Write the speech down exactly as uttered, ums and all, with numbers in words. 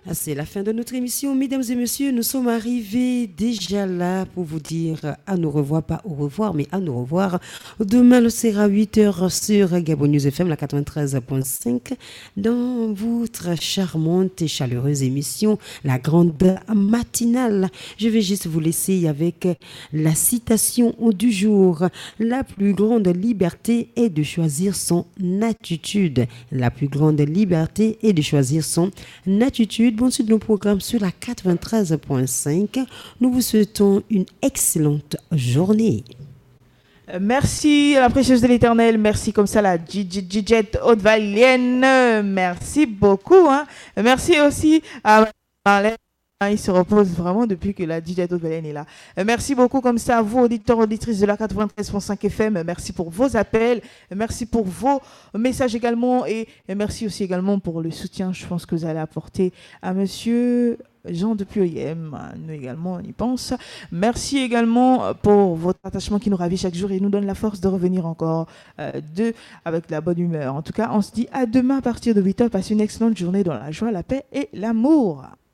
C'est la fin de notre émission. Mesdames et messieurs, nous sommes arrivés déjà là pour vous dire à nous revoir, pas au revoir, mais à nous revoir. Demain, le sera huit heures sur Gabon News F M, la quatre-vingt-treize point cinq, dans votre charmante et chaleureuse émission, la grande matinale. Je vais juste vous laisser avec la citation du jour. La plus grande liberté est de choisir son attitude. La plus grande liberté est de choisir son attitude. Bon suite de nos programmes sur la quatre-vingt-treize point cinq. Nous vous souhaitons une excellente journée. Merci à la précieuse de l'Éternel. Merci comme ça la Gidget Haute-Valienne. Merci beaucoup. Hein. Merci aussi à Marlène. Il se repose vraiment depuis que la D J Haute-Valienne est là. Merci beaucoup comme ça à vous, auditeurs, auditrices de la quatre-vingt-treize point cinq F M. Merci pour vos appels. Merci pour vos messages également. Et merci aussi également pour le soutien, je pense, que vous allez apporter à monsieur Jean de Pioyem. Nous également, on y pense. Merci également pour votre attachement qui nous ravit chaque jour et nous donne la force de revenir encore euh, de, avec la bonne humeur. En tout cas, on se dit à demain à partir de huit heures. Passez une excellente journée dans la joie, la paix et l'amour.